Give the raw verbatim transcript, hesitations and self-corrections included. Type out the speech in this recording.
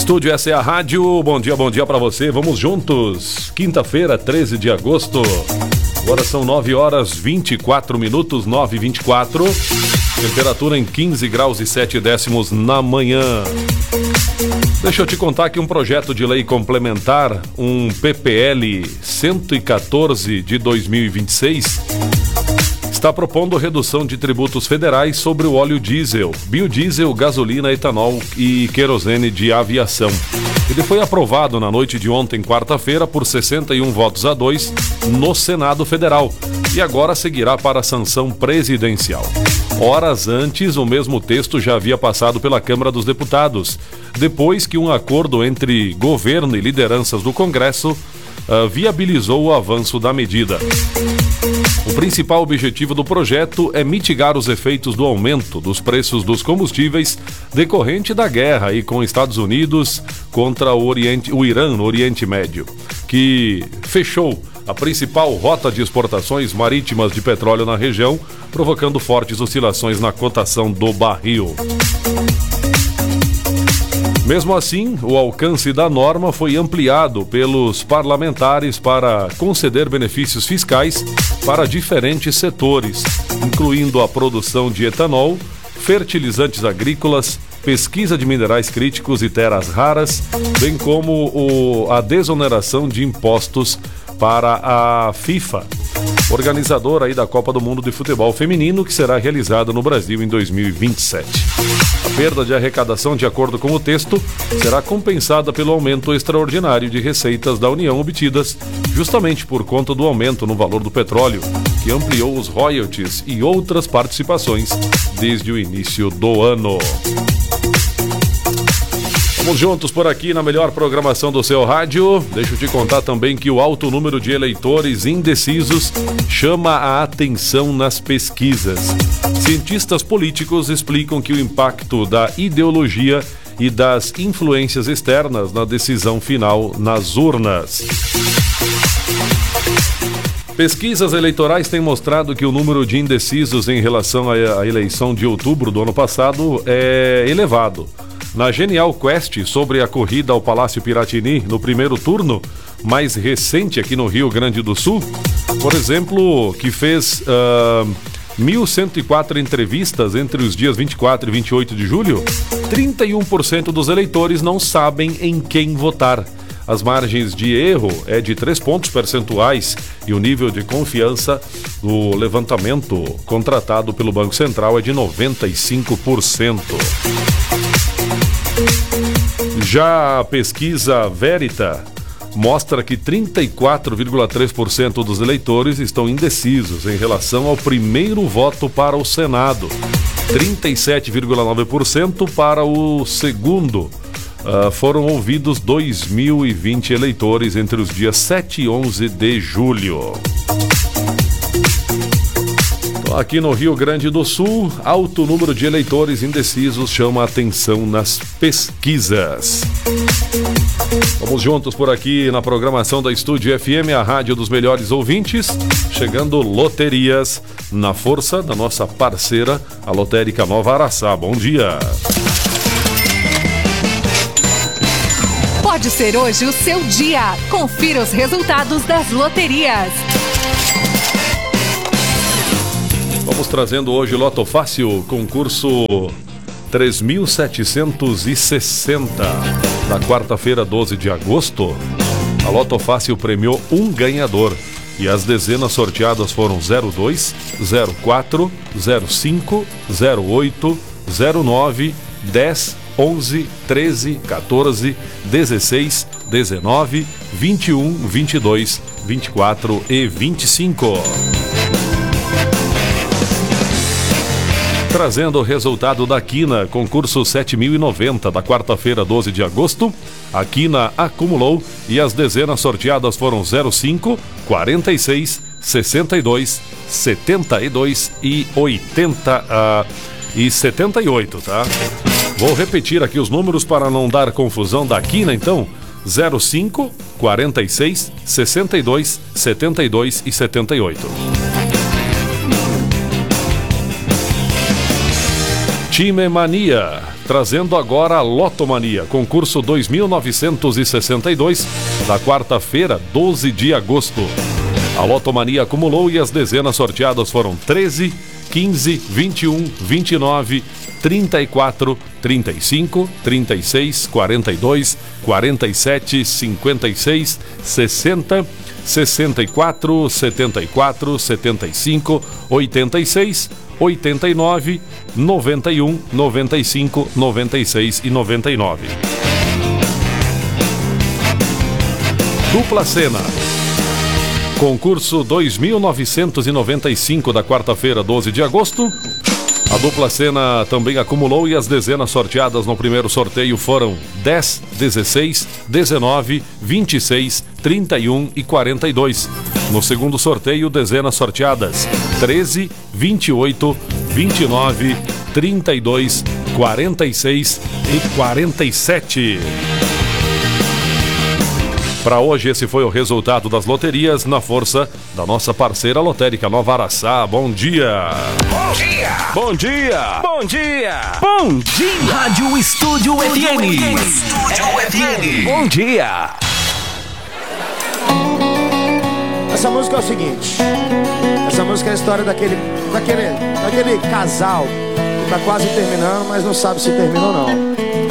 Estúdio, essa é a rádio. Bom dia, bom dia pra você. Vamos juntos. Quinta-feira, treze de agosto. Agora são nove horas vinte e quatro minutos, nove e vinte e quatro. Temperatura em quinze graus e sete décimos na manhã. Deixa eu te contar que um projeto de lei complementar, um P P L cento e quatorze de dois mil e vinte e seis, está propondo redução de tributos federais sobre o óleo diesel, biodiesel, gasolina, etanol e querosene de aviação. Ele foi aprovado na noite de ontem, quarta-feira, por sessenta e um votos a dois no Senado Federal e agora seguirá para a sanção presidencial. Horas antes, o mesmo texto já havia passado pela Câmara dos Deputados, depois que um acordo entre governo e lideranças do Congresso uh, viabilizou o avanço da medida. O principal objetivo do projeto é mitigar os efeitos do aumento dos preços dos combustíveis decorrente da guerra aí com Estados Unidos contra o, Oriente, o Irã no Oriente Médio, que fechou a principal rota de exportações marítimas de petróleo na região, provocando fortes oscilações na cotação do barril. Mesmo assim, o alcance da norma foi ampliado pelos parlamentares para conceder benefícios fiscais para diferentes setores, incluindo a produção de etanol, fertilizantes agrícolas, pesquisa de minerais críticos e terras raras, bem como o, a desoneração de impostos para a FIFA, organizadora aí da Copa do Mundo de Futebol Feminino, que será realizada no Brasil em dois mil e vinte e sete. A perda de arrecadação, de acordo com o texto, será compensada pelo aumento extraordinário de receitas da União obtidas justamente por conta do aumento no valor do petróleo, que ampliou os royalties e outras participações desde o início do ano. Vamos juntos por aqui na melhor programação do seu rádio. Deixa eu te contar também que o alto número de eleitores indecisos chama a atenção nas pesquisas. Cientistas políticos explicam que o impacto da ideologia e das influências externas na decisão final nas urnas. Pesquisas eleitorais têm mostrado que o número de indecisos em relação à eleição de outubro do ano passado é elevado. Na Genial Quest, sobre a corrida ao Palácio Piratini no primeiro turno, mais recente aqui no Rio Grande do Sul, por exemplo, que fez uh, mil cento e quatro entrevistas entre os dias vinte e quatro e vinte e oito de julho, trinta e um por cento dos eleitores não sabem em quem votar. As margens de erro é de três pontos percentuais e o nível de confiança do levantamento contratado pelo Banco Central é de noventa e cinco por cento. Já a pesquisa Verita mostra que trinta e quatro vírgula três por cento dos eleitores estão indecisos em relação ao primeiro voto para o Senado, trinta e sete vírgula nove por cento para o segundo. Uh, foram ouvidos dois mil e vinte eleitores entre os dias sete e onze de julho. Aqui no Rio Grande do Sul, alto número de eleitores indecisos chama a atenção nas pesquisas. Vamos juntos por aqui na programação da Estúdio F M, a rádio dos melhores ouvintes, chegando loterias na força da nossa parceira, a Lotérica Nova Araçá. Bom dia! Pode ser hoje o seu dia. Confira os resultados das loterias. Vamos trazendo hoje o Loto Fácil, concurso três mil setecentos e sessenta. Na quarta-feira, doze de agosto, a Loto Fácil premiou um ganhador. E as dezenas sorteadas foram zero dois, zero quatro, zero cinco, zero oito, zero nove, dez, onze, treze, quatorze, dezesseis, dezenove, vinte e um, vinte e dois, vinte e quatro e vinte e cinco. Trazendo o resultado da Quina, concurso sete mil e noventa, da quarta-feira, doze de agosto. A Quina acumulou e as dezenas sorteadas foram zero cinco, quarenta e seis, sessenta e dois, setenta e dois e oitenta e setenta e oito, tá? Vou repetir aqui os números para não dar confusão da Quina, então. zero cinco, quarenta e seis, sessenta e dois, setenta e dois e setenta e oito. Time Mania, trazendo agora a Lotomania, concurso dois mil novecentos e sessenta e dois, da quarta-feira, doze de agosto. A Lotomania acumulou e as dezenas sorteadas foram treze, quinze, vinte e um, vinte e nove, trinta e quatro, trinta e cinco, trinta e seis, quarenta e dois, quarenta e sete, cinquenta e seis, sessenta, sessenta e quatro, setenta e quatro, setenta e cinco, oitenta e seis, oitenta e nove, noventa e um, noventa e cinco, noventa e seis e noventa e nove. Dupla Sena. Concurso dois mil novecentos e noventa e cinco da quarta-feira, doze de agosto. A dupla Sena também acumulou e as dezenas sorteadas no primeiro sorteio foram dez, dezesseis, dezenove, vinte e seis, trinta e um e quarenta e dois. No segundo sorteio, dezenas sorteadas treze, vinte e oito, vinte e nove, trinta e dois, quarenta e seis e quarenta e sete. Para hoje, esse foi o resultado das loterias na força da nossa parceira lotérica Nova Araçá. Bom dia! Bom dia! Bom dia! Bom dia! Bom dia! Rádio Estúdio F M. Estúdio F M. Bom dia! Essa música é o seguinte. Essa música é a história daquele, daquele, daquele casal que tá quase terminando, mas não sabe se terminou ou não.